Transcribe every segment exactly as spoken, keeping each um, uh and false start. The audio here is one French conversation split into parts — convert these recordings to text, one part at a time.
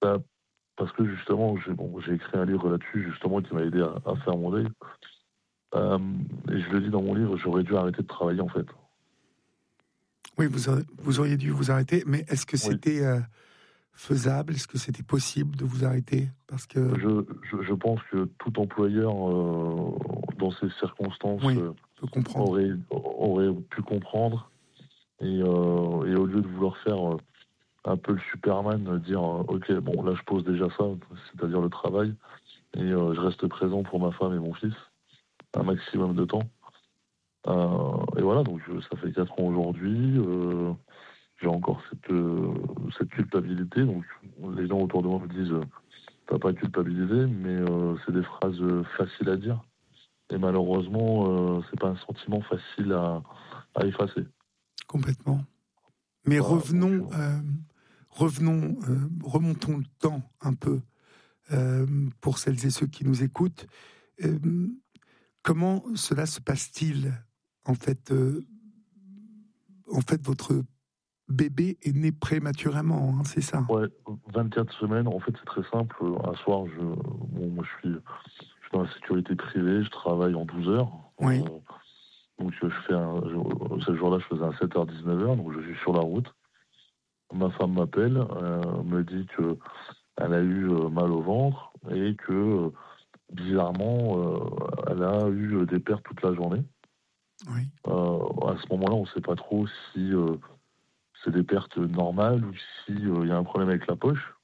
Bah, parce que justement, j'ai bon, j'ai écrit un livre là-dessus, justement, qui m'a aidé à, à faire mon deuil. Euh, et je le dis dans mon livre, j'aurais dû arrêter de travailler, en fait. Oui, vous, aurez- vous auriez dû vous arrêter, mais est-ce que Oui. c'était euh, faisable? Est-ce que c'était possible de vous arrêter? Parce que, Je, je, je pense que tout employeur, euh, dans ces circonstances, oui, euh, je peux comprendre. aurait, aurait pu comprendre. Et, euh, et au lieu de vouloir faire euh, un peu le Superman, euh, dire euh, ok, bon, là je pose déjà ça, c'est-à-dire le travail, et euh, je reste présent pour ma femme et mon fils, un maximum de temps. Euh, et voilà, donc euh, ça fait quatre ans aujourd'hui, euh, j'ai encore cette, euh, cette culpabilité, donc les gens autour de moi me disent euh, t'as pas culpabilisé, mais euh, c'est des phrases euh, faciles à dire. Et malheureusement, euh, c'est pas un sentiment facile à, à effacer. Complètement. Mais Voilà, donc, revenons, euh, euh, revenons, euh, remontons le temps un peu euh, pour celles et ceux qui nous écoutent. Euh, comment cela se passe-t-il en fait euh, En fait, votre bébé est né prématurément, hein, c'est ça? ouais, vingt-quatre semaines, en fait, c'est très simple. Un soir, je, bon, moi, je suis, je suis dans la sécurité privée, je travaille en douze heures. Euh, Oui, donc, je fais un, je- ce jour-là, je faisais un sept heures dix-neuf heures, donc je suis sur la route. Ma femme m'appelle, euh, me dit que elle a eu euh, mal au ventre et que, euh, bizarrement, euh, elle a eu euh, des pertes toute la journée. oui, Euh, à ce moment-là, on ne sait pas trop si euh, c'est des pertes normales ou s'il y a un problème avec la poche.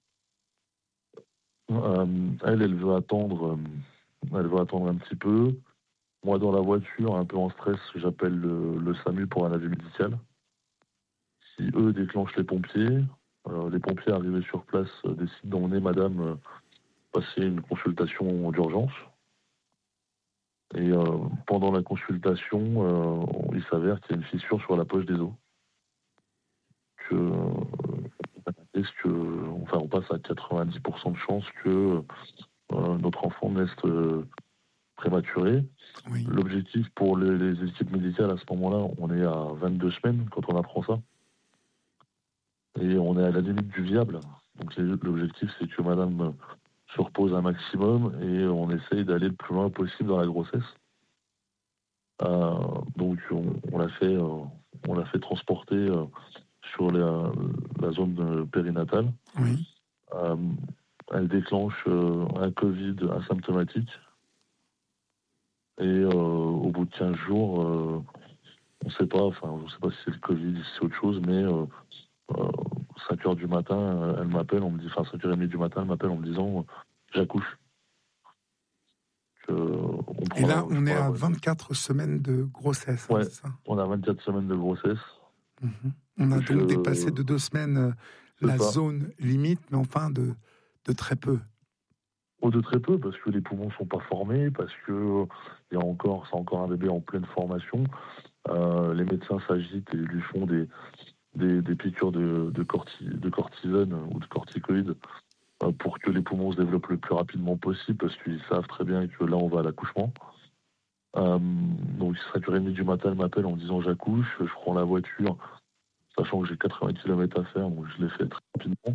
Euh, elle, elle veut attendre, euh, elle veut attendre un petit peu. Moi, dans la voiture, un peu en stress, j'appelle le, le SAMU pour un avis médical. Si eux déclenchent les pompiers, euh, les pompiers arrivés sur place euh, décident d'emmener madame euh, passer une consultation d'urgence. Et euh, pendant la consultation, euh, il s'avère qu'il y a une fissure sur la poche des os. Que, est-ce que, enfin, on passe à quatre-vingt-dix pour cent de chances que euh, notre enfant naisse euh, prématuré. oui. L'objectif pour les, les équipes médicales à ce moment-là, on est à vingt-deux semaines quand on apprend ça. Et on est à la limite du viable. Donc les- l'objectif, c'est que madame se repose un maximum et on essaye d'aller le plus loin possible dans la grossesse. Euh, donc on, on l'a fait, euh, on l'a fait transporter euh, sur la, la zone euh, périnatale. Oui. Euh, Elle déclenche euh, un Covid asymptomatique. Et euh, au bout de quinze jours, euh, on ne sait pas, enfin, je ne sais pas si c'est le Covid, si c'est autre chose, mais euh, euh, cinq heures du matin, euh, elle m'appelle, on me dit, enfin cinq heures trente du matin, elle m'appelle en me disant, euh, j'accouche. Que, euh, on Et prend là, la, je on est prends la à voiture. vingt-quatre semaines de grossesse, hein, Ouais, c'est ça? on a vingt-quatre semaines de grossesse. Mhm. On a donc dépassé Je, de deux semaines euh, c'est la ça. zone limite, mais enfin de, de très peu. Ou de très peu, parce que les poumons sont pas formés, parce que euh, il y a encore, c'est encore un bébé en pleine formation. Euh, les médecins s'agitent et lui font des, des, des piqûres de, de, corti, de cortisone ou de corticoïdes euh, pour que les poumons se développent le plus rapidement possible, parce qu'ils savent très bien que là, on va à l'accouchement. Euh, donc, cinq heures trente du matin, elle m'appelle en me disant j'accouche, je prends la voiture, sachant que j'ai quatre-vingts kilomètres à faire, donc je l'ai fait très rapidement.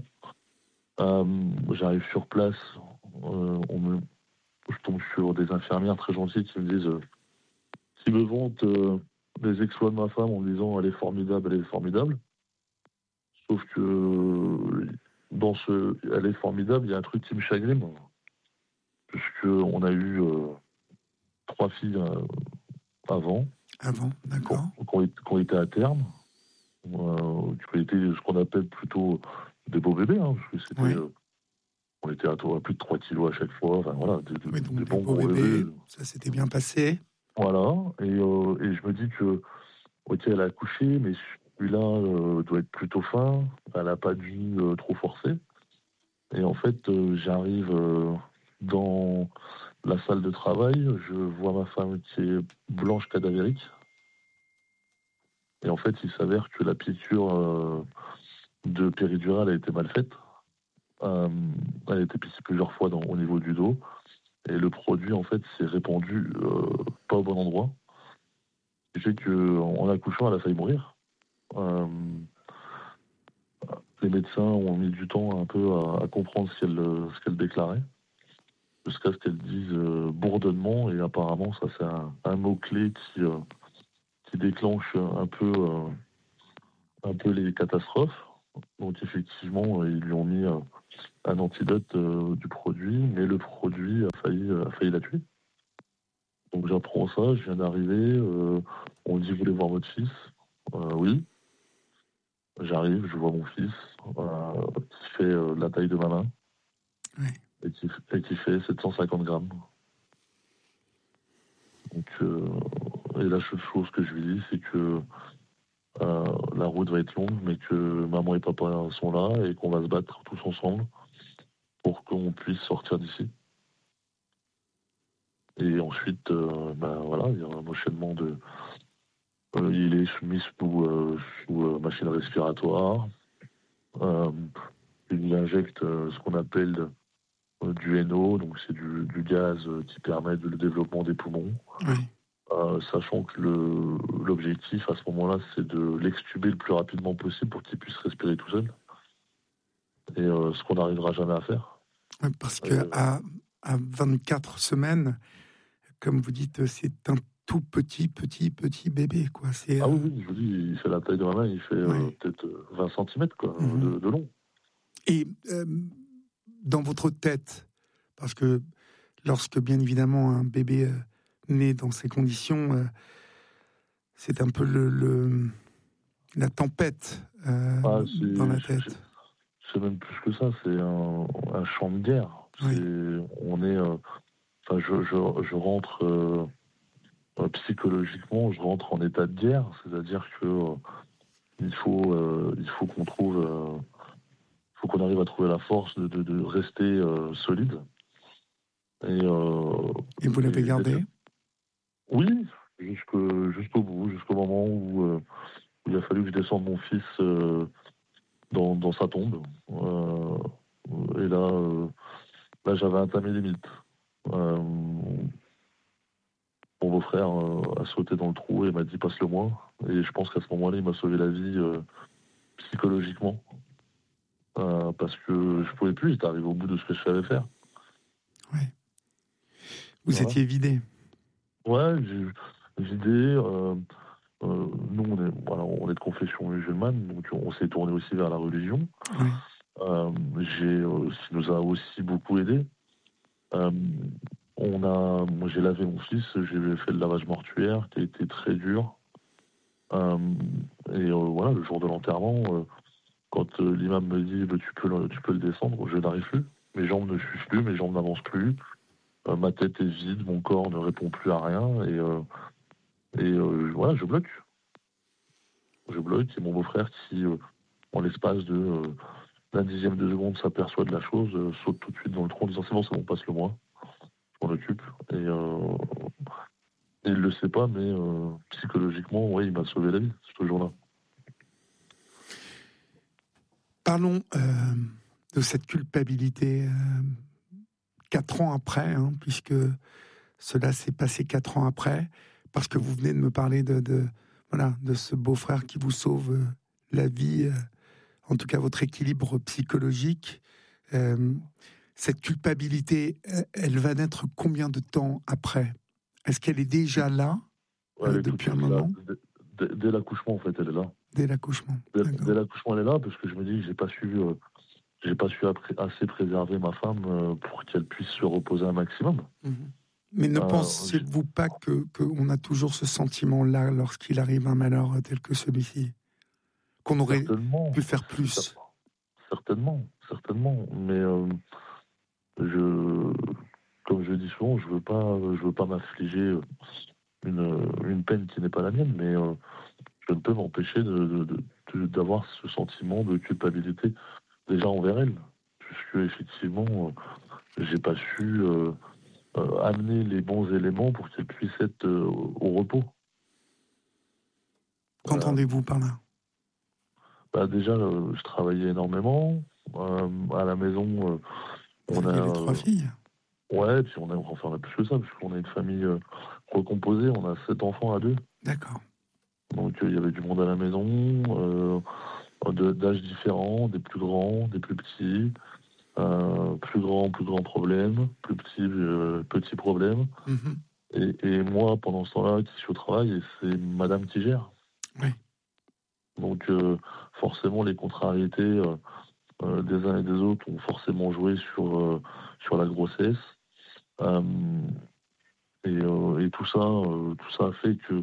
Euh, J'arrive sur place, euh, on me, je tombe sur des infirmières très gentilles qui me disent, euh, qui me vantent euh, les exploits de ma femme en me disant elle est formidable, elle est formidable. Sauf que euh, dans ce elle est formidable, il y a un truc qui me chagrine, puisque on a eu euh, trois filles euh, avant, Avant, qui ont, d'accord. qui ont été qui ont été à terme, euh, qui ont été ce qu'on appelle plutôt des beaux bébés, hein, parce que c'était, Oui. euh, on était à, à plus de trois kilos à chaque fois, enfin voilà, des, des- Oui, donc des des bons beaux gros bébés, bébés. ça s'était bien passé. Voilà, et, euh, et je me dis que, ok, elle a accouché, mais celui-là euh, doit être plutôt fin, elle n'a pas dû euh, trop forcer. Et en fait, euh, j'arrive euh, dans la salle de travail, je vois ma femme qui est blanche cadavérique. Et en fait, il s'avère que la piqûre euh, de péridurale a été mal faite. Euh, Elle a été piquée plusieurs fois dans, au niveau du dos. Et le produit, en fait, s'est répandu euh, pas au bon endroit. Ce qui fait qu'en accouchant, elle a failli mourir. Euh, les médecins ont mis du temps un peu à, à comprendre ce qu'elle, ce qu'elle déclarait, jusqu'à ce qu'elle dise euh, bourdonnement, et apparemment ça c'est un, un mot-clé qui, euh, qui déclenche un peu, euh, un peu les catastrophes. Donc effectivement, ils lui ont mis euh, un antidote euh, du produit, mais le produit a failli, a failli la tuer. Donc j'apprends ça, je viens d'arriver, euh, on me dit vous voulez voir votre fils? Euh, oui. J'arrive, je vois mon fils euh, qui fait euh, la taille de ma main, Oui. et qui, et qui fait sept cent cinquante grammes. Donc, euh, et la seule chose que je lui dis, c'est que euh, la route va être longue, mais que maman et papa sont là et qu'on va se battre tous ensemble pour qu'on puisse sortir d'ici. Et ensuite, euh, ben voilà, il y a un enchaînement de. Euh, il est soumis sous, euh, sous euh, machine respiratoire. Euh, il lui injecte euh, ce qu'on appelle euh, du N O, donc c'est du, du gaz euh, qui permet de, le développement des poumons. Oui. Euh, sachant que le, l'objectif à ce moment-là, c'est de l'extuber le plus rapidement possible pour qu'il puisse respirer tout seul. Et euh, ce qu'on n'arrivera jamais à faire. Oui, parce que Euh, à, à vingt-quatre semaines, comme vous dites, c'est un tout petit, petit, petit bébé, quoi. C'est, ah euh, oui, oui, je vous dis, il fait la taille de ma main, il fait euh, ouais. peut-être vingt centimètres quoi, Mhm. de, de long. Et euh, dans votre tête, parce que lorsque, bien évidemment, un bébé euh, naît dans ces conditions, euh, c'est un peu le, le la tempête euh, Ah, dans c'est, la c'est, tête. c'est même plus que ça, c'est un, un champ de guerre. Oui. C'est, on est, euh, enfin, je, je, je rentre euh, euh, psychologiquement, je rentre en état de guerre, c'est-à-dire que euh, il faut, euh, il faut qu'on trouve, euh, faut qu'on arrive à trouver la force de, de, de rester euh, solide. Et, euh, Et vous l'avez et d'être- gardé? oui, jusqu'au, jusqu'au bout, jusqu'au moment où, euh, où il a fallu que je descende mon fils euh, dans, dans sa tombe. Euh, et là, euh, là j'avais entamé les limites. Euh, mon beau-frère euh, a sauté dans le trou et m'a dit passe-le moi. Et je pense qu'à ce moment-là, il m'a sauvé la vie euh, psychologiquement. Euh, parce que je pouvais plus, j'étais arrivé au bout de ce que je savais faire. Oui. Vous Voilà. étiez vidé. Ouais, j'ai j'ai idées. Euh, euh, nous, on est, voilà, on est de confession musulmane, donc on s'est tourné aussi vers la religion. Oui. Euh, j'ai, euh, ce qui nous a aussi beaucoup aidé. Euh, on a, moi, j'ai lavé mon fils, j'ai fait le lavage mortuaire, qui a été très dur. Euh, et euh, voilà, le jour de l'enterrement, euh, quand euh, l'imam me dit bah, tu peux, le, tu peux le descendre, je n'arrive plus. Mes jambes ne suivent plus, mes jambes n'avancent plus. Euh, ma tête est vide, mon corps ne répond plus à rien. Et, euh, et euh, voilà, je bloque. Je bloque. Et mon beau-frère qui, euh, en l'espace de euh, d'un dixième de seconde, s'aperçoit de la chose, euh, saute tout de suite dans le tronc en disant c'est bon, c'est bon, passe-le moi. Je m'en occupe. Et, euh, et il le sait pas, mais euh, psychologiquement, ouais, il m'a sauvé la vie ce jour-là. Parlons euh, de cette culpabilité euh, quatre ans après, hein, puisque cela s'est passé quatre ans après, parce que vous venez de me parler de, de voilà, de ce beau-frère qui vous sauve euh, la vie, euh, en tout cas votre équilibre psychologique. Euh, cette culpabilité, euh, elle va naître combien de temps après? Est-ce qu'elle est déjà là Ouais, euh, elle est tout de depuis un suite là. moment? Dès, dès- dès l'accouchement, en fait, elle est là. Dès l'accouchement, Dès, d'accord. dès l'accouchement, elle est là, parce que je me dis que j'ai pas su, euh, j'ai pas su appré- assez préserver ma femme euh, pour qu'elle puisse se reposer un maximum. Mhm. Mais ne Euh, j'ai- pensez-vous pas que qu'on a toujours ce sentiment-là lorsqu'il arrive un malheur tel que celui-ci? Qu'on aurait certainement, pu faire cer- plus? certainement, certainement. Mais euh, je, comme je dis souvent, je veux pas, je veux pas m'affliger une, une peine qui n'est pas la mienne, mais euh, je ne peux m'empêcher de, de- de- de- d'avoir ce sentiment de culpabilité déjà envers elle, puisque effectivement, euh, j'ai pas su euh, euh, amener les bons éléments pour qu'elle puisse être euh, au repos. Euh, Qu'entendez-vous par là? bah déjà, euh, je travaillais énormément. Euh, à la maison, euh, Vous on a, aviez les trois euh, filles? ouais, puis on a, enfin, on a plus que ça, puisqu'on a une famille euh, recomposée. On a sept enfants à deux, D'accord. donc euh, il y avait du monde à la maison. Euh, de, d'âges différents, des plus grands, des plus petits, euh, plus grands, plus grands problèmes, plus petits, euh, petits problèmes. Mm-hmm. Et, et moi, pendant ce temps-là, qui suis au travail, et c'est madame qui gère. Oui. Donc, euh, forcément, les contrariétés euh, euh, des uns et des autres ont forcément joué sur, euh, sur la grossesse. Euh, et, euh, et tout ça, euh, tout ça a fait que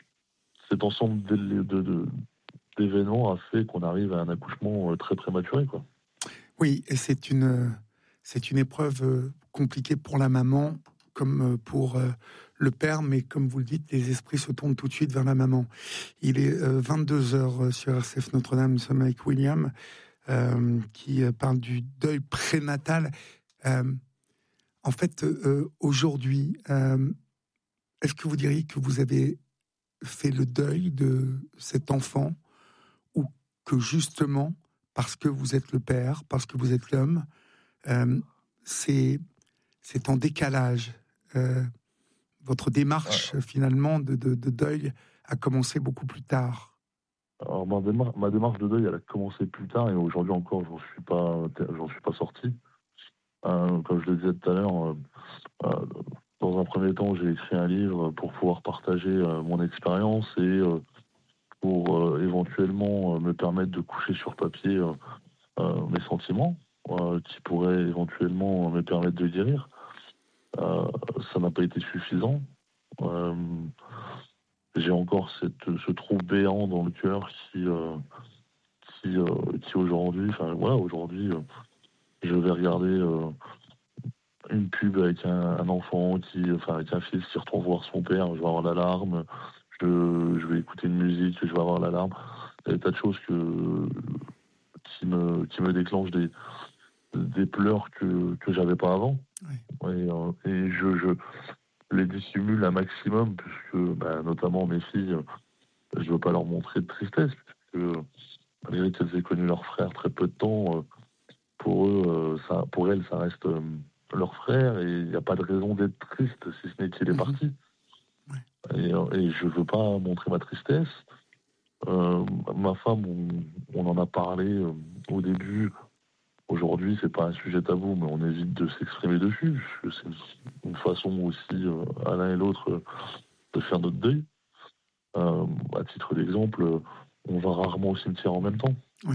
cet ensemble de, de, de, d'événements a fait qu'on arrive à un accouchement euh, très prématuré, quoi. Oui, et c'est une, c'est une épreuve euh, compliquée pour la maman comme euh, pour euh, le père, mais comme vous le dites, les esprits se tournent tout de suite vers la maman. Il est euh, vingt-deux heures sur R C F Notre-Dame, nous sommes avec William, euh, qui euh, parle du deuil prénatal. Euh, en fait, euh, aujourd'hui, euh, est-ce que vous diriez que vous avez fait le deuil de cet enfant, ou que justement, parce que vous êtes le père, parce que vous êtes l'homme, euh, c'est, c'est en décalage. Euh, votre démarche, Ouais. finalement, de, de, de deuil a commencé beaucoup plus tard. Alors, ma, démar- ma démarche de deuil, elle a commencé plus tard et aujourd'hui encore, j'en suis pas, j'en suis pas sorti. Euh, comme je le disais tout à l'heure, euh, euh, dans un premier temps, j'ai écrit un livre pour pouvoir partager euh, mon expérience et euh, pour euh, éventuellement euh, me permettre de coucher sur papier euh, euh, mes sentiments, euh, qui pourraient éventuellement me permettre de guérir. Euh, ça n'a pas été suffisant. Euh, j'ai encore cette, ce trou béant dans le cœur qui, euh, qui, euh, qui aujourd'hui, enfin voilà, aujourd'hui, euh, je vais regarder euh, une pub avec un, un enfant qui, enfin avec un fils qui retourne voir son père, je vais avoir l'alarme. Je, je vais écouter une musique, je vais avoir l'alarme. Il y a des tas de choses que, qui me, qui me déclenchent des, des pleurs que, que j'avais pas avant. Oui. Et, euh, et je, je les dissimule un maximum, puisque bah, notamment mes filles, je veux pas leur montrer de tristesse, puisque malgré qu'elles aient connu leur frère très peu de temps, euh, pour eux, euh, ça, pour elles, ça reste euh, leur frère, et il n'y a pas de raison d'être triste, si ce n'est qu'il est Mm-hmm. parti. Ouais. Et, euh, et je veux pas montrer ma tristesse. Euh, ma femme, on, on en a parlé euh, au début. Aujourd'hui, c'est pas un sujet tabou, mais on évite de s'exprimer dessus, parce que c'est une façon aussi, euh, à l'un et l'autre, euh, de faire notre deuil. Euh, à titre d'exemple, euh, on va rarement au cimetière en même temps. Oui.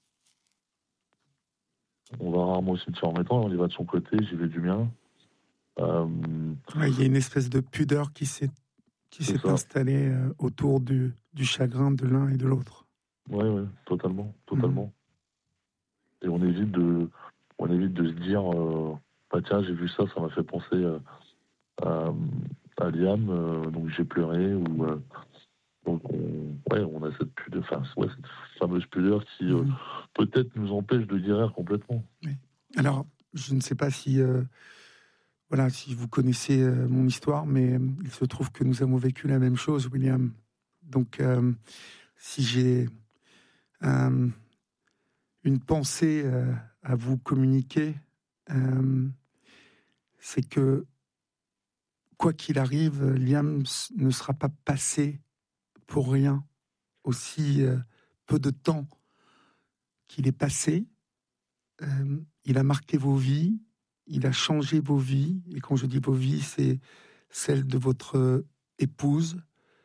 On va rarement au cimetière en même temps, on y va de son côté, j'y vais du mien. Euh, Ouais, il y a une espèce de pudeur qui s'est, qui c'est s'est ça. installée euh, autour du, du chagrin de l'un et de l'autre. Ouais, ouais, totalement, Mm-hmm. totalement. Et on évite de, on évite de se dire, euh, bah tiens, j'ai vu ça, ça m'a fait penser euh, à, à Liam, euh, donc j'ai pleuré, ou euh, donc on, ouais, on a cette pudeur, enfin, ouais, cette fameuse pudeur qui euh, Mm-hmm. peut-être nous empêche de guérir complètement. Oui. Alors, je ne sais pas si, euh, voilà, si vous connaissez euh, mon histoire, mais euh, il se trouve que nous avons vécu la même chose, William. Donc, euh, si j'ai euh, une pensée euh, à vous communiquer, euh, c'est que, quoi qu'il arrive, Liam ne sera pas passé pour rien, aussi euh, peu de temps qu'il est passé. Euh, il a marqué vos vies, il a changé vos vies, et quand je dis vos vies, c'est celle de votre épouse,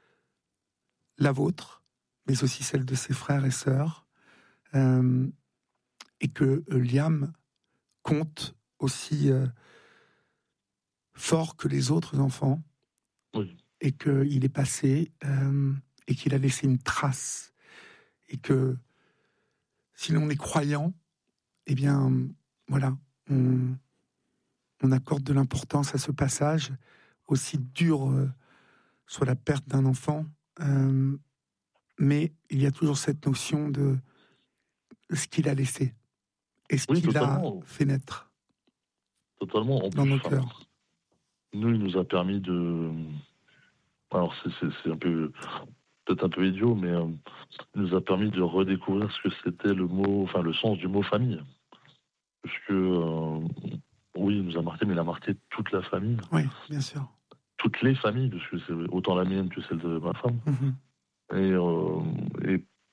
la vôtre, mais aussi celle de ses frères et sœurs, euh, et que euh, Liam compte aussi euh, fort que les autres enfants, Oui, et qu'il est passé, euh, et qu'il a laissé une trace, et que si l'on est croyant, eh bien, voilà, on, on accorde de l'importance à ce passage, aussi dur euh, soit la perte d'un enfant, euh, mais il y a toujours cette notion de ce qu'il a laissé et ce oui, qu'il a totalement, fait naître totalement. En dans plus, nos enfin, cœurs. nous, il nous a permis de. Alors, c'est, c'est, c'est un peu, peut-être un peu idiot, mais euh, il nous a permis de redécouvrir ce que c'était le mot, enfin, le sens du mot famille. Parce que, euh, oui, il nous a marqué, mais il a marqué toute la famille, Oui, bien sûr. toutes les familles, parce que c'est autant la mienne que celle de ma femme. Mm-hmm. Et, euh, et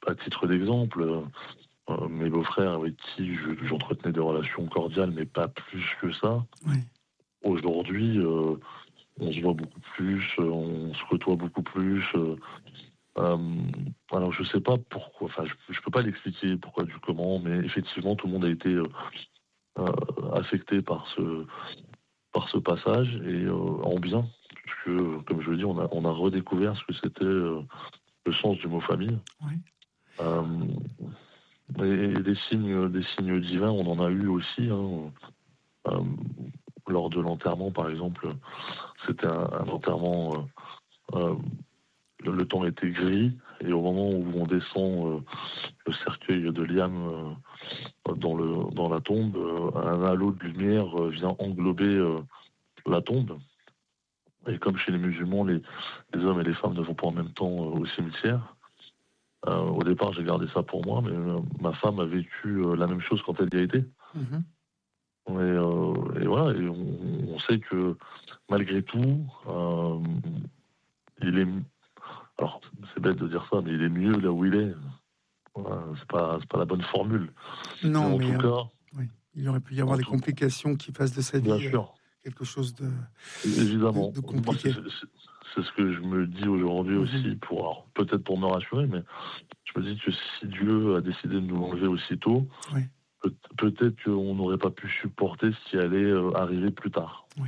à titre d'exemple, euh, mes beaux-frères avec qui je, j'entretenais des relations cordiales, mais pas plus que ça. Oui. Aujourd'hui, euh, on se voit beaucoup plus, on se côtoie beaucoup plus. Euh, euh, alors je sais pas pourquoi, enfin je, je peux pas l'expliquer pourquoi du comment, mais effectivement tout le monde a été euh, euh, affecté par ce par ce passage et euh, en bien, puisque comme je le dis, on a on a redécouvert ce que c'était euh, le sens du mot famille. Oui. Euh, et, et des signes des signes divins, on en a eu aussi. Hein. Euh, lors de l'enterrement, par exemple, c'était un, un enterrement. Euh, euh, le, le temps était gris et au moment où on descend euh, le cercueil de Liam euh, dans, le, dans la tombe, euh, un halo de lumière euh, vient englober euh, la tombe. Et comme chez les musulmans, les, les hommes et les femmes ne vont pas en même temps euh, au cimetière. Euh, au départ, j'ai gardé ça pour moi, mais euh, ma femme a vécu euh, la même chose quand elle y a été. Mm-hmm. Et, euh, et voilà, et on, on sait que malgré tout, euh, il est. Alors, c'est bête de dire ça, mais il est mieux là où il est. Voilà, c'est pas, c'est pas la bonne formule. Non, mais en mais tout euh, cas, oui, il aurait pu y avoir des tout, complications qui fassent de sa bien vie euh, sûr, quelque chose de, de, évidemment. de Moi, c'est, compliqué. c'est, c'est ce que je me dis aujourd'hui Mm-hmm. aussi, pour alors, peut-être pour me rassurer, mais je me dis que si Dieu a décidé de nous l'enlever aussitôt, Oui. peut, peut-être qu'on n'aurait pas pu supporter ce qui allait euh, arriver plus tard. Oui.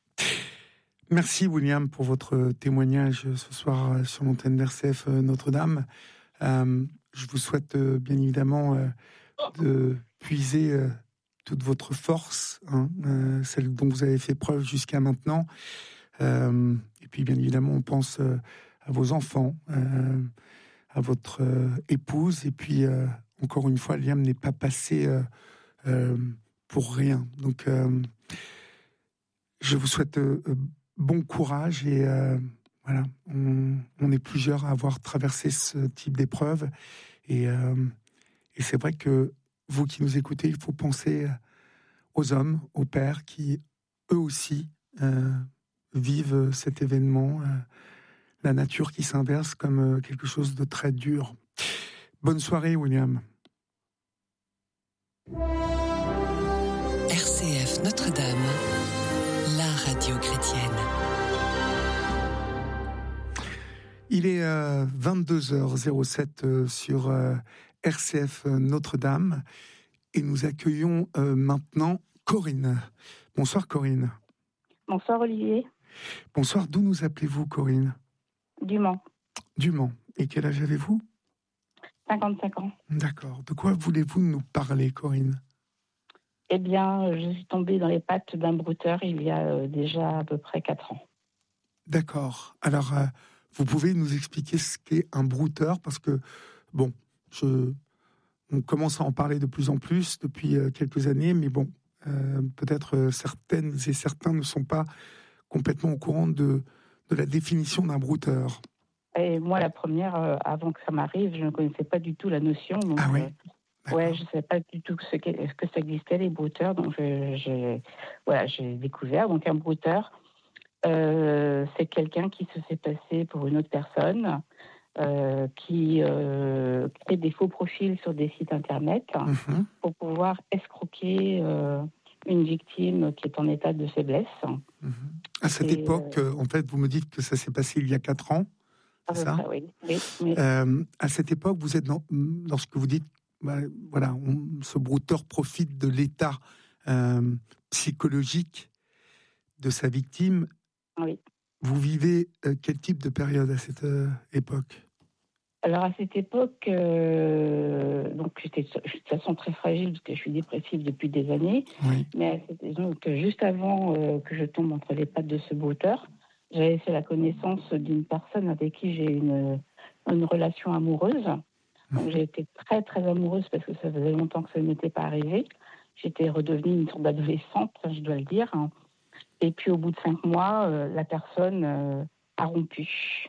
Merci William pour votre témoignage ce soir sur l'antenne d'R C F Notre-Dame. Euh, je vous souhaite euh, bien évidemment euh, de puiser euh, toute votre force, hein, euh, celle dont vous avez fait preuve jusqu'à maintenant. Euh, et puis bien évidemment, on pense euh, à vos enfants, euh, à votre euh, épouse. Et puis euh, encore une fois, Liam n'est pas passé euh, euh, pour rien. Donc euh, je vous souhaite euh, bon courage et euh, voilà, on, on est plusieurs à avoir traversé ce type d'épreuve et, euh, et c'est vrai que vous qui nous écoutez, il faut penser aux hommes, aux pères qui eux aussi euh, vivent cet événement, euh, la nature qui s'inverse comme euh, quelque chose de très dur. Bonne soirée, William. R C F Notre-Dame, la radio chrétienne. Il est euh, vingt-deux heures zéro sept euh, sur euh, R C F Notre-Dame et nous accueillons euh, maintenant Corinne. Bonsoir Corinne. Bonsoir Olivier. Bonsoir, d'où nous appelez-vous Corinne? Du Mans. Du Mans. Et quel âge avez-vous? cinquante-cinq ans. D'accord. De quoi voulez-vous nous parler Corinne? Eh bien, je suis tombée dans les pattes d'un brouteur il y a euh, déjà à peu près quatre ans. D'accord. Alors, euh, vous pouvez nous expliquer ce qu'est un brouteur? Parce que, bon, je, on commence à en parler de plus en plus depuis euh, quelques années, mais bon, euh, peut-être euh, certaines et certains ne sont pas complètement au courant de, de la définition d'un brouteur. Et moi, la première, euh, avant que ça m'arrive, je ne connaissais pas du tout la notion. Donc, ah oui euh, ouais, je ne savais pas du tout que ce, que, que ça existait, les brouteurs. Donc, je, je, voilà, j'ai découvert. Donc, un brouteur, euh, c'est quelqu'un qui se fait passer pour une autre personne, euh, qui euh, crée des faux profils sur des sites Internet mm-hmm. pour pouvoir escroquer euh, une victime qui est en état de faiblesse. Mm-hmm. À cette Et, époque, euh, en fait, vous me dites que ça s'est passé il y a quatre ans. C'est ça près, oui. Oui, oui. Euh, à cette époque, vous êtes dans, dans ce que vous dites, bah, voilà, on, ce brouteur profite de l'état euh, psychologique de sa victime. Oui. Vous vivez euh, quel type de période à cette euh, époque? Alors à cette époque, euh, donc j'étais de toute façon très fragile parce que je suis dépressive depuis des années. Oui. Mais donc juste avant euh, que je tombe entre les pattes de ce brouteur, j'avais fait la connaissance d'une personne avec qui j'ai une, une relation amoureuse. Donc j'ai été très très amoureuse parce que ça faisait longtemps que ça ne m'était pas arrivé. J'étais redevenue une sorte d'adolescente, je dois le dire. Et puis au bout de cinq mois, euh, la personne euh, a rompu,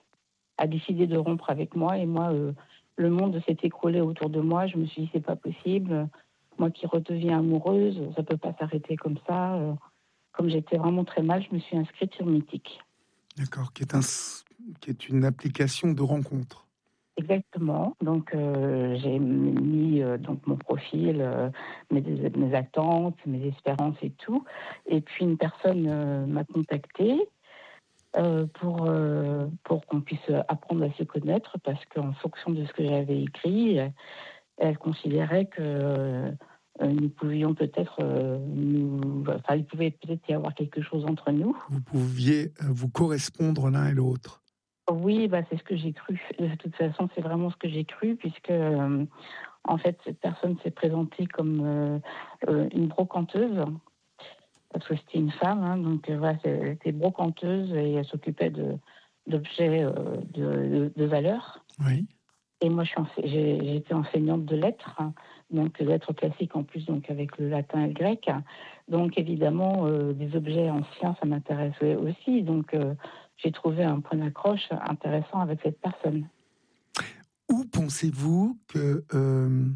a décidé de rompre avec moi. Et moi, euh, le monde s'est écroulé autour de moi. Je me suis dit, c'est pas possible. Moi qui redeviens amoureuse, ça peut pas s'arrêter comme ça. Euh, comme j'étais vraiment très mal, je me suis inscrite sur Mythique. D'accord, qui est, un, qui est une application de rencontre. Exactement. Donc, euh, j'ai mis euh, donc mon profil, euh, mes, mes attentes, mes espérances et tout. Et puis, une personne euh, m'a contactée euh, pour, euh, pour qu'on puisse apprendre à se connaître parce qu'en fonction de ce que j'avais écrit, elle considérait que euh, nous pouvions peut-être, euh, nous, enfin, il pouvait peut-être y avoir quelque chose entre nous. Vous pouviez euh, vous correspondre l'un et l'autre. Oui, bah, c'est ce que j'ai cru. De toute façon, c'est vraiment ce que j'ai cru, puisque euh, en fait, cette personne s'est présentée comme euh, euh, une brocanteuse, parce que c'était une femme, hein, donc euh, voilà, elle était brocanteuse et elle s'occupait de, d'objets euh, de, de, de valeur. Oui. Et moi, je suis ense- j'ai, j'ai été enseignante de lettres, hein, donc lettres classiques en plus, donc avec le latin et le grec. Donc évidemment, euh, des objets anciens, ça m'intéressait aussi. Donc euh, j'ai trouvé un point d'accroche intéressant avec cette personne. Où pensez-vous que euh,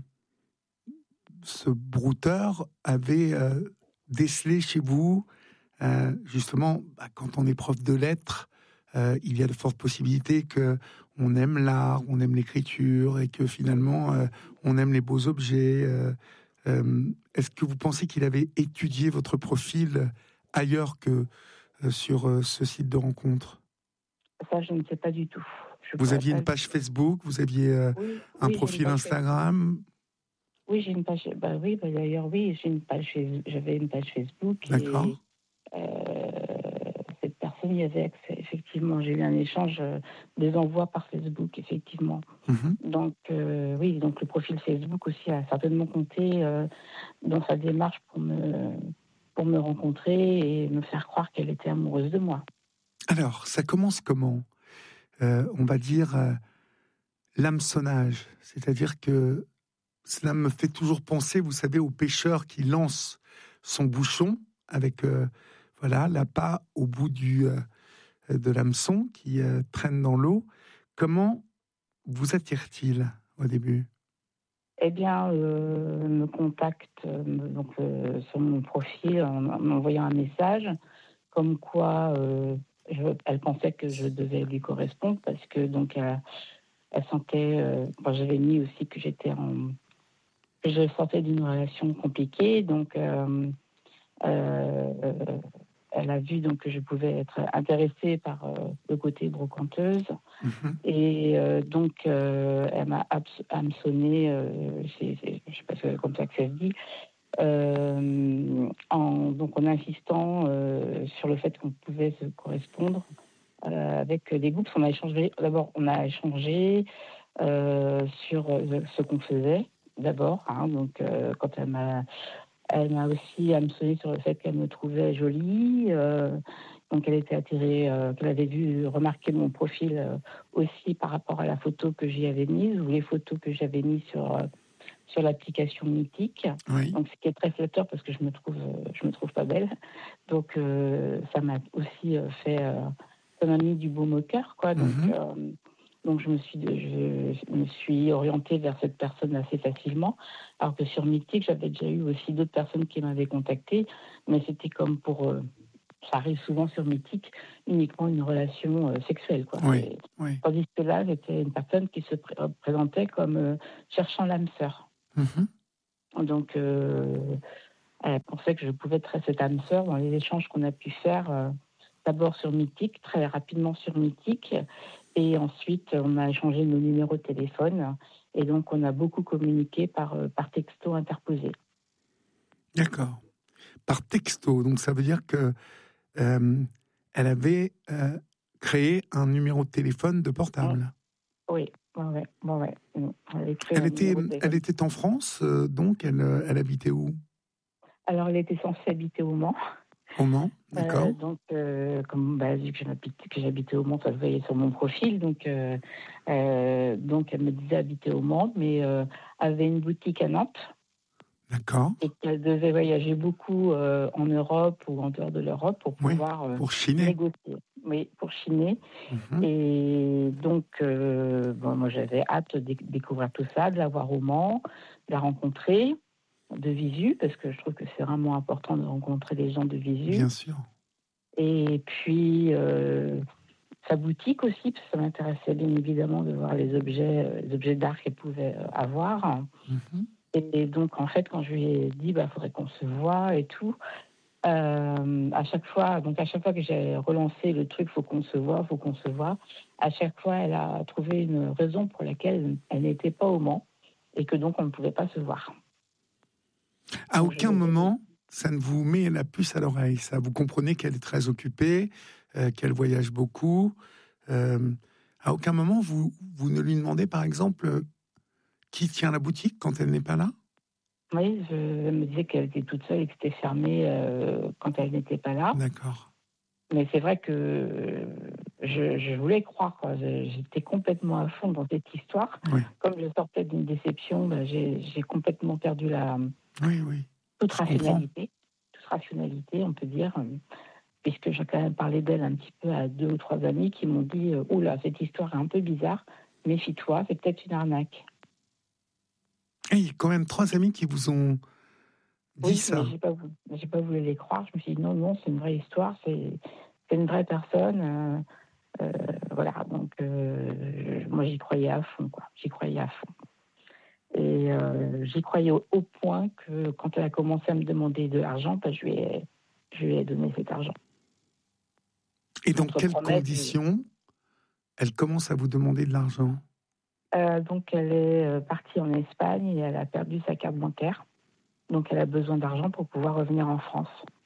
ce brouteur avait euh, décelé chez vous, euh, justement, bah, quand on est prof de lettres, euh, il y a de fortes possibilités que on aime l'art, on aime l'écriture, et que finalement, euh, on aime les beaux objets. Euh, euh, est-ce que vous pensez qu'il avait étudié votre profil ailleurs que euh, sur euh, ce site de rencontre? Ça, je ne sais pas du tout. Je Vous pourrais aviez pas une le page dire. Facebook, vous aviez euh, Oui, un oui, j'ai une profil page Instagram. Facebook. Oui, j'ai une page. Bah oui, bah d'ailleurs, oui, j'ai une page. Face- J'avais une page Facebook D'accord. et euh, cette personne y avait accès. Effectivement, j'ai eu un échange, euh, des envois par Facebook, effectivement. Mhm. Donc euh, oui, donc le profil Facebook aussi a certainement compté euh, dans sa démarche pour me pour me rencontrer et me faire croire qu'elle était amoureuse de moi. Alors, ça commence comment? Euh, on va dire euh, l'hameçonnage, c'est-à-dire que cela me fait toujours penser, vous savez, au pêcheur qui lance son bouchon avec euh, voilà l'appât au bout du euh, de l'hameçon qui euh, traîne dans l'eau. Comment vous attire-t-il au début? Eh bien, euh, me contacte euh, donc euh, sur mon profil en en m'envoyant un message comme quoi euh, je- elle pensait que je devais lui correspondre parce que donc elle, elle sentait, euh, enfin, j'avais mis aussi que j'étais en, que je sortais d'une relation compliquée, donc euh, euh, elle a vu donc que je pouvais être intéressée par euh, le côté brocanteuse. Mhm. Et euh, donc, euh, elle m'a abs- hameçonné, euh, c'est- c'est- je ne sais pas si c'est comme ça que ça se dit, euh, en, donc en insistant euh, sur le fait qu'on pouvait se correspondre euh, avec des groupes. On a échangé, d'abord, on a échangé euh, sur euh, ce qu'on faisait, d'abord. Hein, donc, euh, quand elle m'a, elle m'a aussi hameçonné sur le fait qu'elle me trouvait jolie. Euh, donc, elle était attirée, euh, qu'elle avait vu remarquer mon profil euh, aussi par rapport à la photo que j'y avais mise ou les photos que j'avais mises sur euh, sur l'application Mythique. Oui. Donc, ce qui est très flatteur parce que je me trouve, euh, je me trouve pas belle. Donc, euh, ça m'a aussi euh, fait, euh, ça m'a mis du baume au cœur, quoi. Donc, Mhm. euh, donc, je me suis, je me suis orientée vers cette personne assez facilement. Alors que sur Mythique, j'avais déjà eu aussi d'autres personnes qui m'avaient contactée, mais c'était comme pour, euh, ça arrive souvent sur Mythique, uniquement une relation euh, sexuelle, quoi. Oui. Et, Oui. tandis que là, j'étais une personne qui se pré- présentait comme euh, cherchant l'âme sœur. Mhm. Donc, euh, elle pensait que je pouvais être cette âme sœur dans les échanges qu'on a pu faire, euh, d'abord sur Mythique, très rapidement sur Mythique, et ensuite on a échangé nos numéros de téléphone, et donc on a beaucoup communiqué par, euh, par texto interposé. D'accord. Par texto, donc ça veut dire que euh, elle avait euh, créé un numéro de téléphone de portable. Oui, ouais, ouais, ouais, ouais. Elle avait créé Elle un était, numéro de elle téléphone. était en France, euh, donc elle, euh, elle habitait où? Alors, elle était censée habiter au Mans. Au Mans, d'accord. Euh, donc, euh, comme bah, vu que j'habite- que j'habitais au Mans, ça se voyait sur mon profil. Donc, euh, euh, donc elle me disait habiter au Mans, mais euh, avait une boutique à Nantes D'accord. et qu'elle devait voyager beaucoup euh, en Europe ou en dehors de l'Europe pour Oui, pouvoir euh, pour chiner. négocier. Oui, pour chiner. Mhm. Et donc, euh, bon, moi, j'avais hâte de déc- découvrir tout ça, de la voir au Mans, de la rencontrer de visu, parce que je trouve que c'est vraiment important de rencontrer les gens de visu. Bien sûr. Et puis, euh, sa boutique aussi, parce que ça m'intéressait bien évidemment de voir les objets, les objets d'art qu'elle pouvait avoir. Mm-hmm. Et donc, en fait, quand je lui ai dit, bah, faudrait qu'on se voit et tout, euh, à chaque fois, donc à chaque fois que j'ai relancé le truc, faut qu'on se voit, faut qu'on se voit, à chaque fois, elle a trouvé une raison pour laquelle elle n'était pas au Mans et que donc on ne pouvait pas se voir. À donc, aucun moment, ça ne vous met la puce à l'oreille, ça. Vous comprenez qu'elle est très occupée, euh, qu'elle voyage beaucoup. Euh, à aucun moment, vous, vous ne lui demandez, par exemple, qui tient la boutique quand elle n'est pas là? Oui, je, elle me disait qu'elle était toute seule et que c'était fermé euh, quand elle n'était pas là. D'accord. Mais c'est vrai que je, je voulais croire, quoi. J'étais complètement à fond dans cette histoire. Oui. Comme je sortais d'une déception, ben j'ai, j'ai complètement perdu la, oui, oui. toute je rationalité. comprends. Toute rationalité, on peut dire, puisque j'ai quand même parlé d'elle un petit peu à deux ou trois amis qui m'ont dit « Oula, cette histoire est un peu bizarre, méfie-toi, c'est peut-être une arnaque ». Et il y a quand même trois amis qui vous ont dit oui, ça. Oui, mais j'ai pas, voulu, j'ai pas voulu les croire. Je me suis dit non, non, c'est une vraie histoire, c'est, c'est une vraie personne. Euh, euh, voilà, donc euh, moi j'y croyais à fond, quoi. J'y croyais à fond. Et euh, j'y croyais au, au point que quand elle a commencé à me demander de l'argent, bah, je, lui ai, je lui ai donné cet argent. Et dans quelles conditions elle commence à vous demander de l'argent? Euh, donc, elle est partie en Espagne et elle a perdu sa carte bancaire. Donc, elle a besoin d'argent pour pouvoir revenir en France.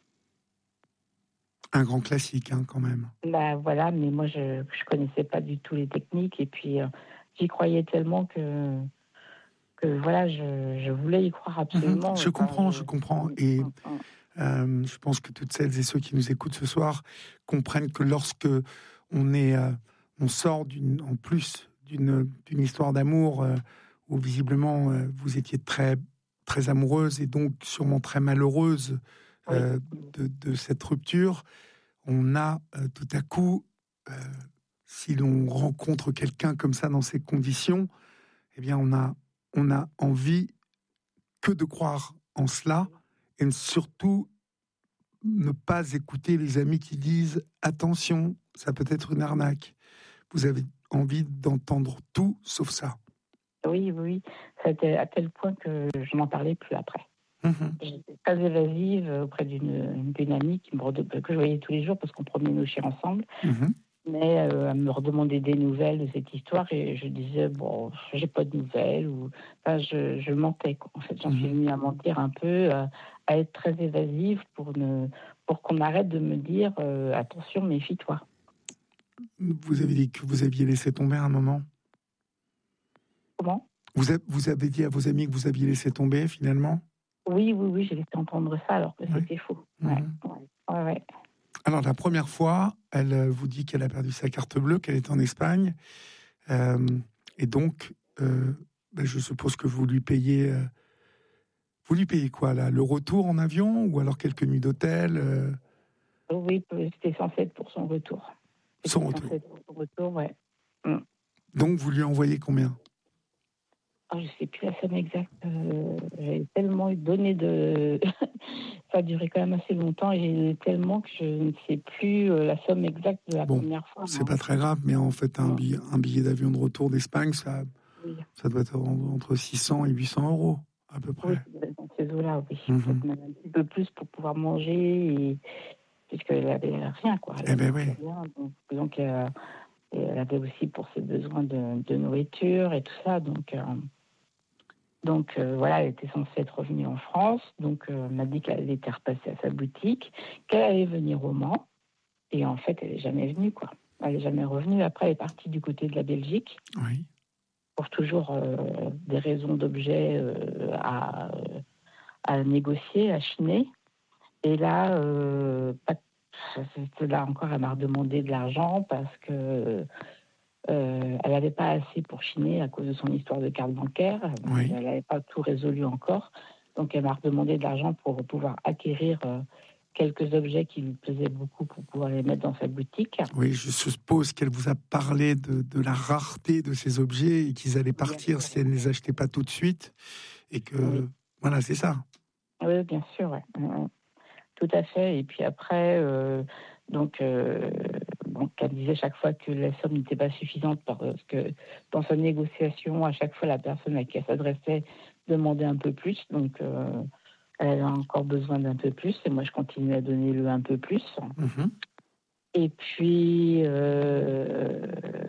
Un grand classique, hein, quand même. Bah, voilà, mais moi, je ne connaissais pas du tout les techniques. Et puis, euh, j'y croyais tellement que, que voilà, je, je voulais y croire absolument. Mmh, je comprends, je... je comprends. Et euh, je pense que toutes celles et ceux qui nous écoutent ce soir comprennent que lorsque on, est, euh, on sort d'une, en plus d'une, d'une histoire d'amour euh, où visiblement euh, vous étiez très, très amoureuse et donc sûrement très malheureuse euh, oui. de, de cette rupture, on a euh, tout à coup, euh, si l'on rencontre quelqu'un comme ça dans ces conditions, eh bien on a, on a envie que de croire en cela et surtout ne pas écouter les amis qui disent « attention, ça peut être une arnaque ». Vous avez envie d'entendre tout sauf ça. Oui, oui, c'était à tel point que je n'en parlais plus après. Mmh. J'étais très évasive auprès d'une, d'une amie qui me, que je voyais tous les jours parce qu'on promenait nos chiens ensemble. Mmh. Mais euh, elle me redemandait des nouvelles de cette histoire et je disais, bon, j'ai pas de nouvelles. Ou... Enfin, je, je mentais, quoi. En fait, j'en mmh. suis venue à mentir un peu, à, à être très évasive pour, ne, pour qu'on arrête de me dire, euh, attention, méfie-toi. Vous avez dit que vous aviez laissé tomber un moment? Comment? vous, a, vous avez dit à vos amis que vous aviez laissé tomber, finalement? Oui, oui, oui, j'ai laissé entendre ça alors que ouais. c'était faux. Mmh. Ouais, ouais, ouais, ouais. Alors, la première fois, elle vous dit qu'elle a perdu sa carte bleue, qu'elle est en Espagne. Euh, et donc, euh, ben, je suppose que vous lui payez... Euh, vous lui payez quoi, là? Le retour en avion ou alors quelques nuits d'hôtel? euh... Oui, c'était censé être pour son retour. C'était son retour. Censé être pour son retour, ouais. Mm. Donc, vous lui envoyez combien? Oh, je ne sais plus la somme exacte. Euh, j'ai tellement donné de... Ça a duré quand même assez longtemps et j'ai donné tellement que je ne sais plus la somme exacte de la bon, première fois. C'est hein. pas très grave, mais en fait, un, billet, un billet d'avion de retour d'Espagne, ça, oui. ça doit être entre six cents et huit cents euros, à peu près. Oui, dans ces eaux-là, oui. Mm-hmm. Même un petit peu plus pour pouvoir manger, et... puisqu'elle n'avait rien, quoi. Elle eh ben oui. Rien, donc, donc euh, elle avait aussi pour ses besoins de, de nourriture et tout ça, donc... Euh... Donc euh, voilà, elle était censée être revenue en France. Donc euh, elle m'a dit qu'elle était repassée à sa boutique, qu'elle allait venir au Mans. Et en fait, elle n'est jamais venue, quoi. Elle n'est jamais revenue. Après, elle est partie du côté de la Belgique. Oui. Pour toujours euh, des raisons d'objets euh, à, à négocier, à chiner. Et là, euh, pas, là encore, elle m'a redemandé de l'argent parce que... Euh, elle n'avait pas assez pour chiner à cause de son histoire de carte bancaire. Oui. Elle n'avait pas tout résolu encore. Donc, elle m'a redemandé de l'argent pour pouvoir acquérir euh, quelques objets qui lui plaisaient beaucoup pour pouvoir les mettre dans sa boutique. Oui, je suppose qu'elle vous a parlé de, de la rareté de ces objets et qu'ils allaient partir si elle ne les achetait pas tout de suite. Et que, oui. Voilà, c'est ça. Oui, bien sûr, ouais. Tout à fait. Et puis après, euh, donc... Euh, donc, elle disait chaque fois que la somme n'était pas suffisante parce que dans sa négociation, à chaque fois, la personne à qui elle s'adressait demandait un peu plus. Donc, euh, elle a encore besoin d'un peu plus. Et moi, je continue à donner le un peu plus. Mmh. Et puis, euh,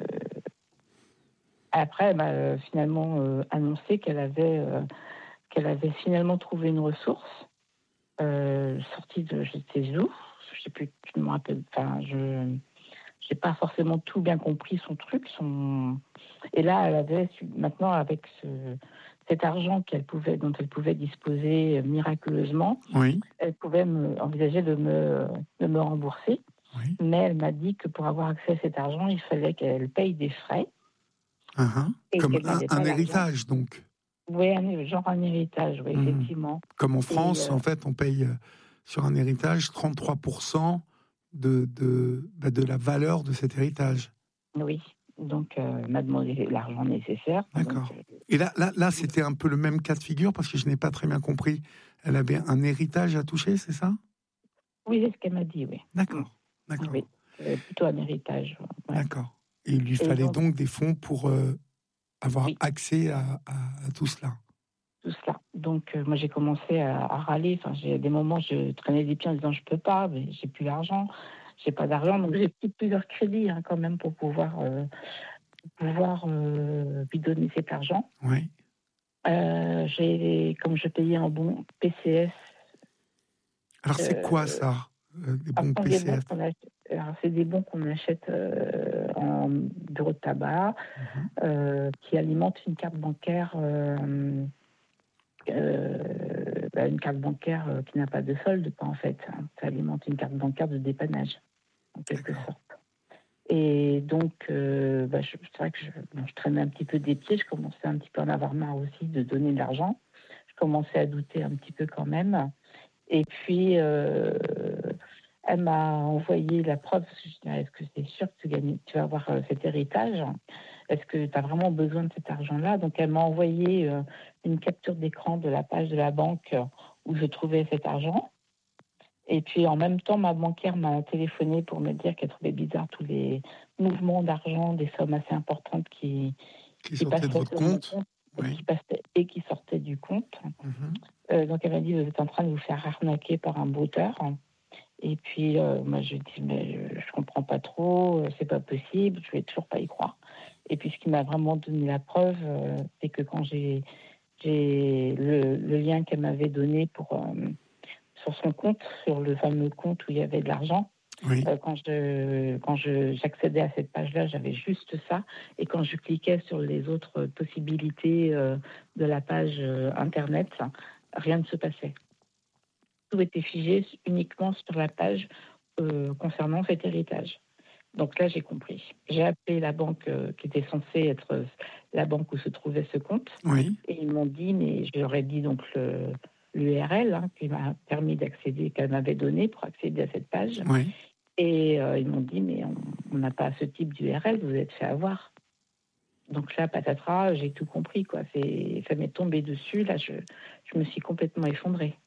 après, elle m'a finalement euh, annoncé qu'elle avait, euh, qu'elle avait finalement trouvé une ressource euh, sortie de je sais où. Je sais plus, je me rappelle. Enfin, je n'ai pas forcément tout bien compris son truc. Son... Et là, elle avait maintenant avec ce, cet argent qu'elle pouvait, dont elle pouvait disposer miraculeusement, Oui. elle pouvait me, envisager de me, de me rembourser. Oui. Mais elle m'a dit que pour avoir accès à cet argent, il fallait qu'elle paye des frais. Uh-huh. Et Comme qu'elle un, n'avait pas un l'argent. héritage, donc. Oui, un, genre un héritage, oui, Mmh. effectivement. Comme en France, Et, euh, en fait, on paye euh, sur un héritage trente-trois pour cent de, de, bah, de la valeur de cet héritage. Oui, donc euh, elle m'a demandé l'argent nécessaire. D'accord. Donc, euh, Et là, là, là, c'était un peu le même cas de figure, parce que je n'ai pas très bien compris. Elle avait un héritage à toucher, c'est ça? oui, c'est ce qu'elle m'a dit, oui. D'accord. D'accord. Oui, euh, plutôt un héritage. Ouais. D'accord. Et il lui fallait donc, donc des fonds pour euh, avoir oui. accès à, à, à tout cela. Tout cela. Donc, euh, moi, j'ai commencé à, à râler. Enfin, j'ai des moments, je traînais des pieds en disant je peux pas, mais j'ai plus d'argent. J'ai pas d'argent, donc j'ai pris plusieurs crédits hein, quand même pour pouvoir, euh, pour pouvoir euh, lui donner cet argent. Oui. Euh, j'ai, comme je payais en bon P C S. Alors, c'est euh, quoi ça, euh, des bons P C S? Alors, c'est des bons qu'on achète euh, en bureau de tabac, mm-hmm. euh, qui alimentent une carte bancaire, euh, euh, bah, une carte bancaire euh, qui n'a pas de solde, pas en fait. Hein. Ça alimente une carte bancaire de dépannage, en quelque D'accord. sorte. Et donc, euh, bah, je, c'est vrai que je, bon, je traînais un petit peu des pieds. Je commençais un petit peu à en avoir marre aussi de donner de l'argent. Je commençais à douter un petit peu quand même. Et puis, euh, elle m'a envoyé la preuve. Je dis, est-ce que c'est sûr que tu, gagnes, tu vas avoir euh, cet héritage? Est-ce que tu as vraiment besoin de cet argent-là? Donc, elle m'a envoyé euh, une capture d'écran de la page de la banque où je trouvais cet argent. Et puis, en même temps, ma banquière m'a téléphoné pour me dire qu'elle trouvait bizarre tous les mouvements d'argent, des sommes assez importantes qui, qui, qui sortaient de votre compte, compte oui. et, qui passaient, et qui sortaient du compte. Mm-hmm. Euh, donc, elle m'a dit, vous êtes en train de vous faire arnaquer par un brouteur. Et puis, euh, moi, je dis, mais je, je comprends pas trop, euh, c'est pas possible, je vais toujours pas y croire. Et puis, ce qui m'a vraiment donné la preuve, euh, c'est que quand j'ai, j'ai le, le lien qu'elle m'avait donné pour, euh, sur son compte, sur le fameux compte où il y avait de l'argent, oui. euh, quand, je, quand je, j'accédais à cette page-là, j'avais juste ça. Et quand je cliquais sur les autres possibilités euh, de la page euh, Internet, rien ne se passait. Tout était figé uniquement sur la page euh, concernant cet héritage. Donc là, j'ai compris. J'ai appelé la banque euh, qui était censée être la banque où se trouvait ce compte. Oui. Et ils m'ont dit, mais je leur ai dit donc le, l'U R L hein, qui m'a permis d'accéder, qu'elle m'avait donné pour accéder à cette page. Oui. Et euh, ils m'ont dit, mais on n'a pas ce type d'U R L, vous êtes fait avoir. Donc là, patatras, j'ai tout compris, quoi. C'est, ça m'est tombé dessus. Là, je, je me suis complètement effondrée.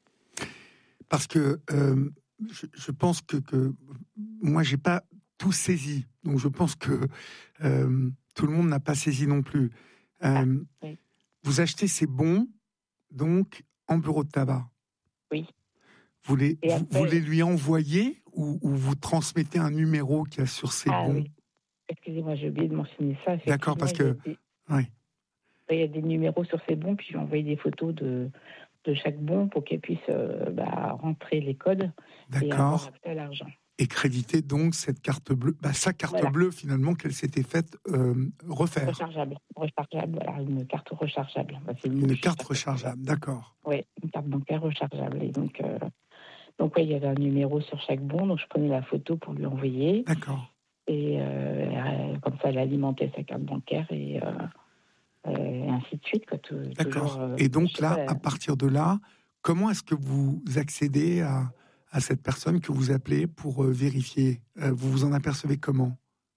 Parce que euh, je, je pense que, que moi, j'ai pas tout saisi. Donc, je pense que euh, tout le monde n'a pas saisi non plus. Euh, ah, oui. Vous achetez ces bons, donc, en bureau de tabac. Oui. Vous les, après, vous, vous les lui envoyez ou, ou vous transmettez un numéro qu'il y a sur ces ah, bons? Oui. Excusez-moi, j'ai oublié de mentionner ça. D'accord, parce que... Il y, des... oui. il y a des numéros sur ces bons, puis j'ai envoyé des photos de... de chaque bon pour qu'elle puisse euh, bah, rentrer les codes et avoir accès à l'argent. Et créditer donc cette carte bleue, bah, sa carte voilà. bleue finalement qu'elle s'était faite euh, refaire. Rechargeable, rechargeable, voilà, une carte rechargeable. Bah, c'est une, une carte rechargeable, d'accord. Oui, une carte bancaire rechargeable. Et donc, euh, donc ouais, il y avait un numéro sur chaque bon, donc je prenais la photo pour lui envoyer. D'accord. Et euh, comme ça, elle alimentait sa carte bancaire et... Euh, et ainsi de suite. Quoi, tout, D'accord. Toujours, euh, et donc là, pas, à partir de là, comment est-ce que vous accédez à, à cette personne que vous appelez pour euh, vérifier? euh, Vous vous en apercevez comment?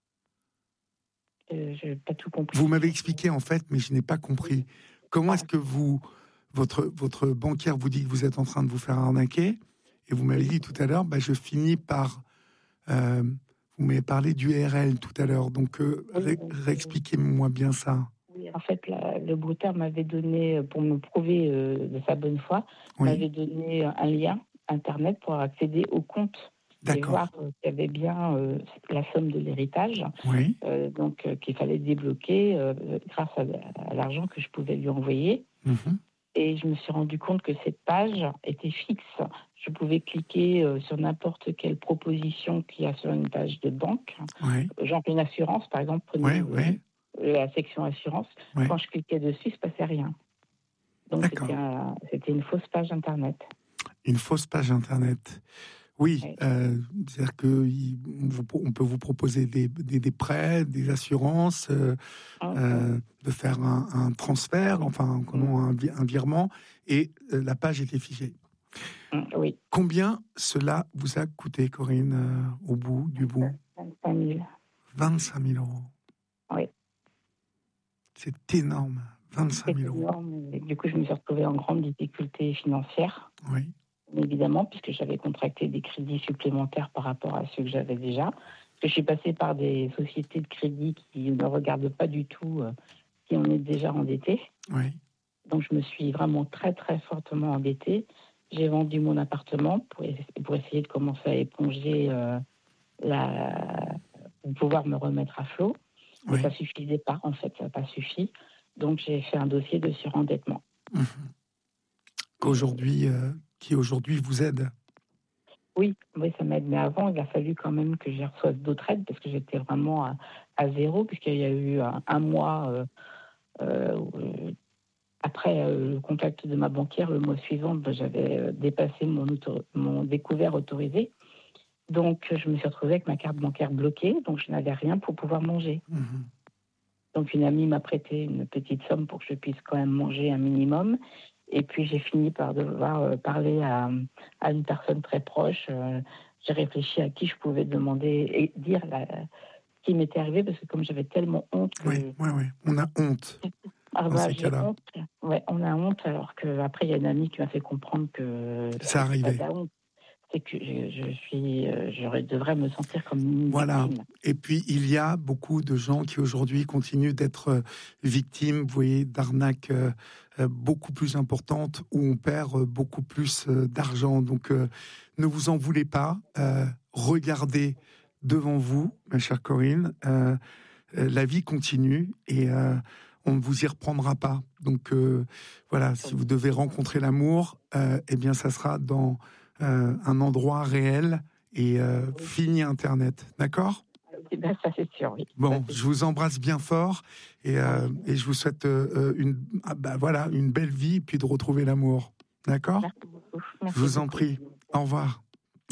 euh, Je n'ai pas tout compris. Vous m'avez expliqué en fait, mais je n'ai pas compris. Comment ah. est-ce que vous, votre, votre banquière vous dit que vous êtes en train de vous faire arnaquer? Et vous m'avez dit tout à l'heure, bah, je finis par... Euh, Vous m'avez parlé du R L tout à l'heure, donc euh, Oui, ré- oui, oui. réexpliquez-moi bien ça. Oui, en fait, la- le brouteur m'avait donné, pour me prouver euh, de sa bonne foi, Oui, m'avait donné un lien Internet pour accéder au compte et d'accord. voir euh, qu'il y avait bien euh, la somme de l'héritage, Oui, euh, donc euh, qu'il fallait débloquer euh, grâce à, à l'argent que je pouvais lui envoyer. mhm, Et je me suis rendu compte que cette page était fixe. Je pouvais cliquer euh, sur n'importe quelle proposition qu'il y a sur une page de banque, oui, genre une assurance, par exemple, oui, prenez euh, oui, la section assurance. oui. Quand je cliquais dessus, il ne se passait rien. Donc D'accord. c'était, un- c'était une fausse page Internet. Une fausse page Internet. Oui, Oui. euh, c'est-à-dire qu'on peut vous proposer des, des, des prêts, des assurances, euh, euh, de faire un, un transfert, enfin, comment, un, vi- un virement, et euh, la page était figée. Oui, Combien cela vous a coûté, Corinne, euh, au bout du bout? vingt-cinq mille. vingt-cinq mille euros. Oui. C'est énorme, vingt-cinq C'est mille euros. énorme. Et du coup, je me suis retrouvée en grande difficulté financière, Oui, évidemment, puisque j'avais contracté des crédits supplémentaires par rapport à ceux que j'avais déjà. Parce que je suis passée par des sociétés de crédit qui ne regardent pas du tout euh, si on est déjà endetté. oui, Donc, je me suis vraiment très, très fortement endettée. J'ai vendu mon appartement pour, pour essayer de commencer à éponger, euh, la, pour pouvoir me remettre à flot. Mais oui. ça ne suffisait pas, en fait, ça n'a pas suffi. Donc, j'ai fait un dossier de surendettement. Mhm. Qu'aujourd'hui, euh, qui aujourd'hui vous aide. Oui, oui, ça m'aide. Mais avant, il a fallu quand même que je reçoive d'autres aides parce que j'étais vraiment à, à zéro, puisqu'il y a eu un, un mois euh, euh, après euh, le contact de ma banquière. Le mois suivant, ben, j'avais euh, dépassé mon, auto, mon découvert autorisé. Donc, je me suis retrouvée avec ma carte bancaire bloquée, donc je n'avais rien pour pouvoir manger. Mhm. Donc, une amie m'a prêté une petite somme pour que je puisse quand même manger un minimum. Et puis, j'ai fini par devoir euh, parler à, à une personne très proche. Euh, j'ai réfléchi à qui je pouvais demander et dire la, ce qui m'était arrivé, parce que comme j'avais tellement honte que... Oui, oui, oui. On a honte Ah dans bah, ces j'ai cas-là. honte. Ouais, on a honte, alors qu'après, il y a une amie qui m'a fait comprendre que Ça c'est pas arrivait. de la honte. C'est que je, je suis, euh, je devrais me sentir comme une Voilà. victime. Et puis, il y a beaucoup de gens qui aujourd'hui continuent d'être euh, victimes, vous voyez, d'arnaques euh, euh, beaucoup plus importantes où on perd euh, beaucoup plus euh, d'argent. Donc, euh, ne vous en voulez pas. Euh, regardez devant vous, ma chère Corinne. Euh, euh, la vie continue et euh, on ne vous y reprendra pas. Donc, euh, voilà, si vous devez rencontrer l'amour, euh, eh bien, ça sera dans euh, un endroit réel et euh, fini Internet, d'accord? Eh ben, ça c'est sûr, oui. Bon, Ça, c'est je vous embrasse bien fort et, euh, et je vous souhaite euh, une, ah bah voilà, une belle vie et puis de retrouver l'amour, d'accord? Merci beaucoup. Merci Je vous en beaucoup. prie. Au revoir.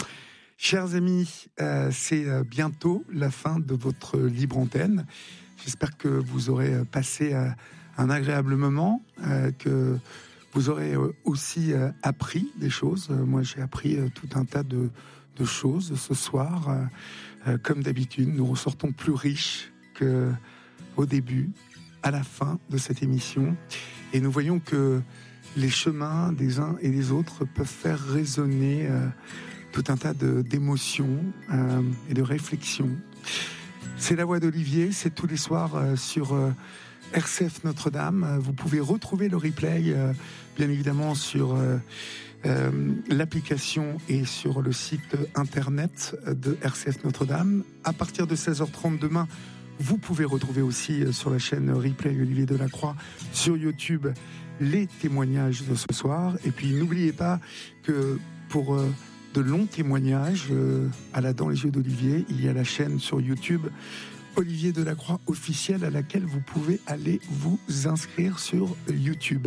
Chers amis, euh, c'est euh, bientôt la fin de votre libre antenne. J'espère que vous aurez passé euh, un agréable moment, euh, que vous aurez euh, aussi euh, appris des choses. Euh, moi, j'ai appris euh, tout un tas de, de choses ce soir. Euh, euh, comme d'habitude, nous ressortons plus riches qu'au début, à la fin de cette émission. Et nous voyons que les chemins des uns et des autres peuvent faire résonner euh, tout un tas de, d'émotions euh, et de réflexions. C'est La Voix d'Olivier, c'est tous les soirs euh, sur euh, R C F Notre-Dame. Vous pouvez retrouver le replay, euh, bien évidemment, sur euh, euh, l'application et sur le site internet de R C F Notre-Dame. À partir de seize heures trente demain, vous pouvez retrouver aussi euh, sur la chaîne replay Olivier Delacroix sur YouTube les témoignages de ce soir. Et puis n'oubliez pas que pour euh, de longs témoignages euh, à la Dans les yeux d'Olivier, il y a la chaîne sur YouTube Olivier Delacroix officiel, à laquelle vous pouvez aller vous inscrire sur YouTube.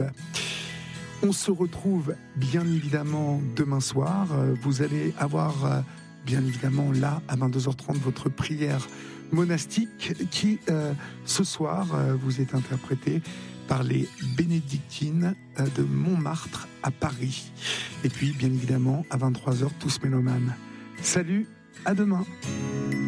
On se retrouve bien évidemment demain soir. Vous allez avoir bien évidemment là à vingt-deux heures trente votre prière monastique qui euh, ce soir euh, vous est interprétée par les bénédictines de Montmartre à Paris. Et puis, bien évidemment, à vingt-trois heures, tous mélomanes. Salut, à demain.